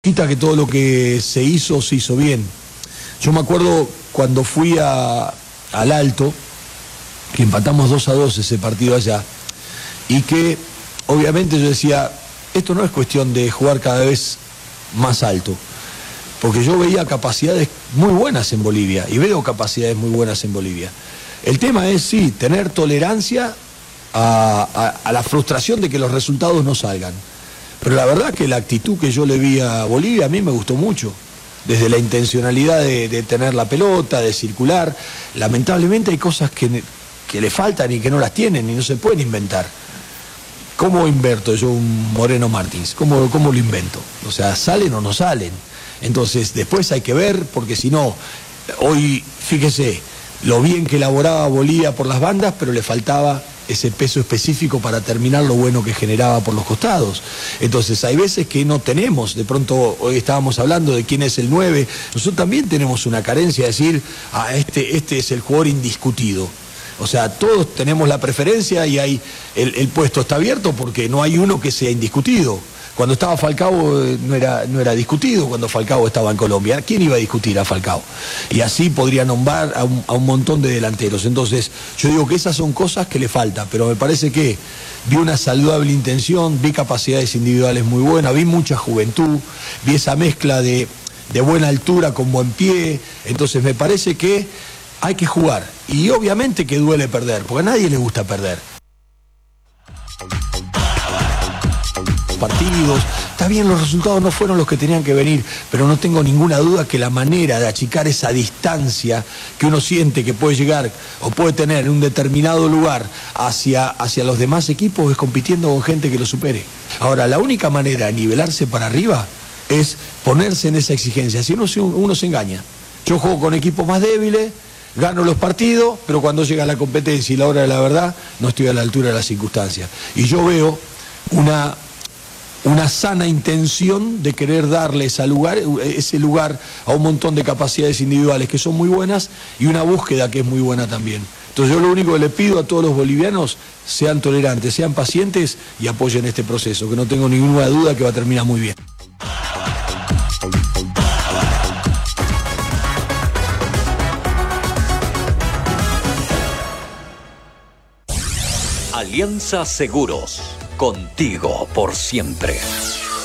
Quita que todo lo que se hizo bien. Yo me acuerdo cuando fui al Alto, que empatamos 2-2 ese partido allá, y que obviamente yo decía, esto no es cuestión de jugar cada vez más alto, porque yo veía capacidades muy buenas en Bolivia, y veo capacidades muy buenas en Bolivia. El tema es, sí, tener tolerancia a la frustración de que los resultados no salgan. Pero la verdad que la actitud que yo le vi a Bolivia a mí me gustó mucho. Desde la intencionalidad de tener la pelota, de circular. Lamentablemente hay cosas que le faltan y que no las tienen y no se pueden inventar. ¿Cómo invierto yo un Moreno Martins? ¿Cómo lo invento? O sea, ¿salen o no salen? Entonces después hay que ver, porque si no, hoy fíjese lo bien que elaboraba Bolivia por las bandas, pero le faltaba ese peso específico para terminar lo bueno que generaba por los costados. Entonces hay veces que no tenemos, de pronto hoy estábamos hablando de quién es el 9, nosotros también tenemos una carencia de decir, este es el jugador indiscutido. O sea, todos tenemos la preferencia y el puesto está abierto porque no hay uno que sea indiscutido. Cuando estaba Falcao no era discutido, cuando Falcao estaba en Colombia. ¿Quién iba a discutir a Falcao? Y así podría nombrar a un montón de delanteros. Entonces, yo digo que esas son cosas que le faltan, pero me parece que vi una saludable intención, vi capacidades individuales muy buenas, vi mucha juventud, vi esa mezcla de buena altura con buen pie. Entonces, me parece que hay que jugar. Y obviamente que duele perder, porque a nadie le gusta perder. Partidos, está bien, los resultados no fueron los que tenían que venir, pero no tengo ninguna duda que la manera de achicar esa distancia que uno siente que puede llegar o puede tener en un determinado lugar hacia los demás equipos es compitiendo con gente que lo supere. Ahora, la única manera de nivelarse para arriba es ponerse en esa exigencia, si uno se engaña. Yo juego con equipos más débiles, gano los partidos, pero cuando llega la competencia y la hora de la verdad, no estoy a la altura de las circunstancias. Y yo veo una sana intención de querer darle ese lugar a un montón de capacidades individuales que son muy buenas y una búsqueda que es muy buena también. Entonces yo lo único que le pido a todos los bolivianos, sean tolerantes, sean pacientes y apoyen este proceso, que no tengo ninguna duda que va a terminar muy bien. Alianza Seguros, contigo por siempre.